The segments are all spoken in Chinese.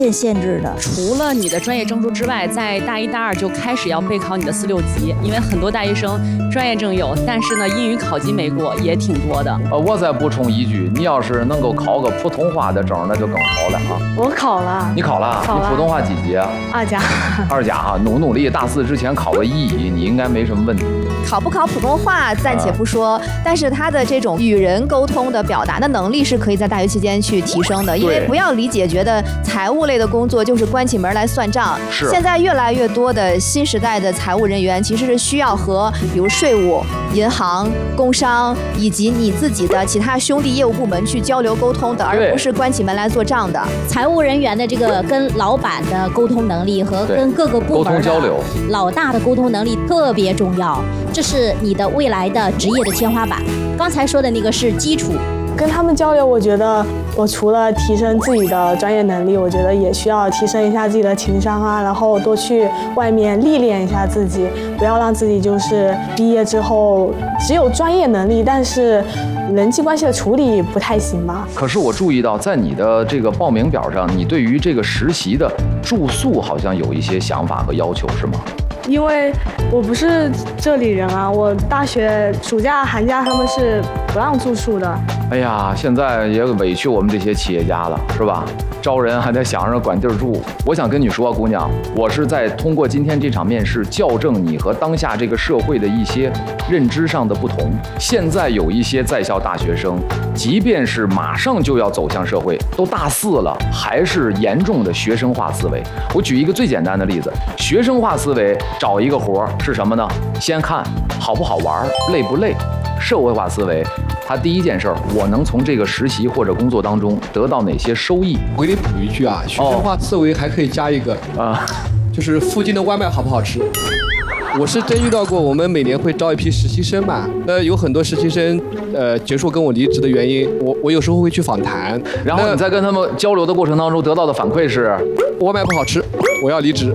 限制的。 除了你的专业证书之外，在大一、大二就开始要备考你的4、6级，因为很多大学生专业证有，但是呢，英语考级没过也挺多的。 我再补充一句，你要是能够考个普通话的证，那就更好了啊。 我考了。 你考了？你普通话几级啊 ？2甲。 2甲哈，努力，大4之前考个1乙，你应该没什么问题。 考不考普通话暂且不说，但是他的这种与人沟通的表达的能力是可以在大学期间去提升的。因为不要理解觉得财务类的工作就是关起门来算账。 是。 现在越来越多的新时代的财务人员其实是需要和比如税务、银行、工商以及你自己的其他兄弟业务部门去交流沟通的，而不是关起门来做账的。 财务人员的这个跟老板的沟通能力和跟各个部门的交流、 老大的沟通能力特别重要，这是你的未来的职业的天花板。刚才说的那个是基础。 跟他们交流，我觉得我除了提升自己的专业能力，我觉得也需要提升一下自己的情商啊，然后多去外面历练一下自己，不要让自己就是毕业之后只有专业能力，但是人际关系的处理不太行吧。 可是我注意到，在你的这个报名表上，你对于这个实习的住宿好像有一些想法和要求，是吗？ 因为我不是这里人啊，我大学暑假、寒假他们是不让住宿的。 哎呀，现在也委屈我们这些企业家了，是吧？招人还得想着管地儿住。我想跟你说，姑娘，我是在通过今天这场面试校正你和当下这个社会的一些认知上的不同。现在有一些在校大学生，即便是马上就要走向社会，都大4了，还是严重的学生化思维。我举一个最简单的例子，学生化思维找一个活是什么呢？先看好不好玩，累不累。社会化思维，他第一件事儿，我能从这个实习或者工作当中得到哪些收益？ 我给你补一句啊，学生化思维还可以加一个就是附近的外卖好不好吃。我是真遇到过，我们每年会招一批实习生嘛，有很多实习生结束跟我离职的原因，我有时候会去访谈， 然后你在跟他们交流的过程当中得到的反馈是， 外卖不好吃，我要离职。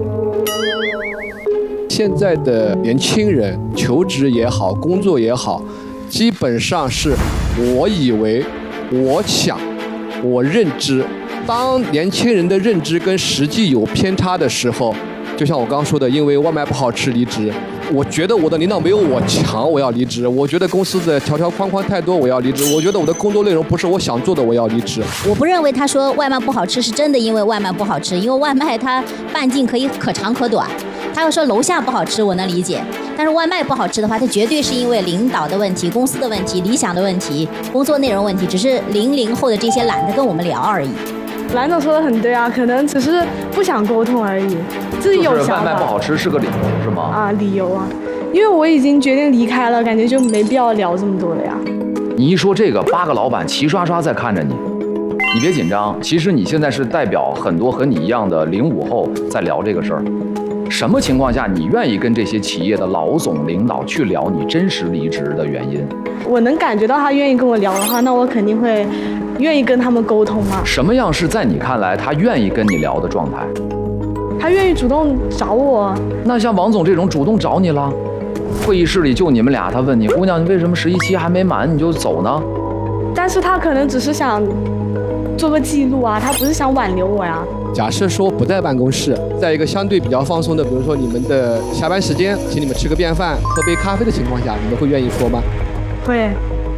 现在的年轻人求职也好，工作也好，基本上是我以为、我想、我认知。当年轻人的认知跟实际有偏差的时候，就像我刚刚说的，因为外卖不好吃离职。我觉得我的领导没有我强，我要离职。我觉得公司的条条框框太多，我要离职。我觉得我的工作内容不是我想做的，我要离职。 我不认为他说外卖不好吃是真的因为外卖不好吃，因为外卖它半径可长可短。他要说楼下不好吃，我能理解，但是外卖不好吃的话，它绝对是因为领导的问题、公司的问题、理想的问题、工作内容问题，只是00后的这些懒得跟我们聊而已。 蓝总说的很对啊，可能只是不想沟通而已，自己有想法。 外卖不好吃是个理由是吗？ 啊，理由啊，因为我已经决定离开了，感觉就没必要聊这么多了呀。 你一说这个，8个老板齐刷刷在看着你，你别紧张。其实你现在是代表很多和你一样的05后在聊这个事儿。什么情况下你愿意跟这些企业的老总领导去聊你真实离职的原因？ 我能感觉到他愿意跟我聊的话，那我肯定会愿意跟他们沟通嘛。 什么样是在你看来他愿意跟你聊的状态？ 他愿意主动找我。 那像王总这种主动找你了，会议室里就你们俩，他问你，姑娘，你为什么实习期还没满你就走呢？ 但是他可能只是想做个记录啊，他不是想挽留我呀。 假设说不在办公室，在一个相对比较放松的，比如说你们的下班时间，请你们吃个便饭、喝杯咖啡的情况下，你们会愿意说吗？ 会。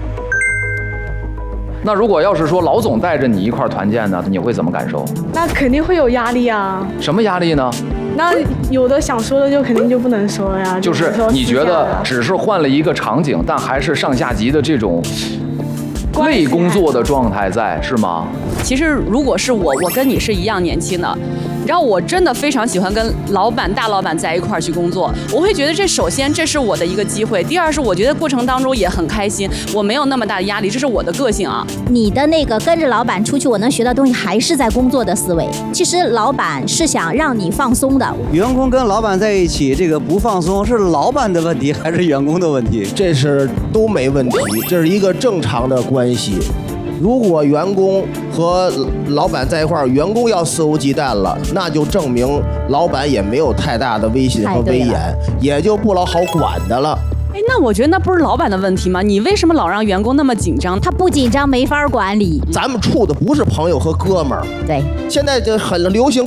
那如果要是说老总带着你一块团建呢，你会怎么感受？ 那肯定会有压力啊。 什么压力呢？ 那有的想说的就肯定就不能说了呀。 就是你觉得只是换了一个场景，但还是上下级的这种类工作的状态在，是吗？ 其实如果是我跟你是一样年轻的，你知道我真的非常喜欢跟大老板在一块儿去工作。我会觉得首先这是我的一个机会，第二是我觉得过程当中也很开心，我没有那么大的压力，这是我的个性啊。 你的那个跟着老板出去，我能学到东西，还是在工作的思维。其实老板是想让你放松的。 员工跟老板在一起，这个不放松是老板的问题还是员工的问题？ 这是都没问题，这是一个正常的关系。如果员工和老板在一块儿，员工要肆无忌惮了，那就证明老板也没有太大的威信和威严，也就不老好管的了。 哎，那我觉得那不是老板的问题吗？你为什么老让员工那么紧张？ 他不紧张没法管理。 咱们处的不是朋友和哥们儿。 对， 现在就很流行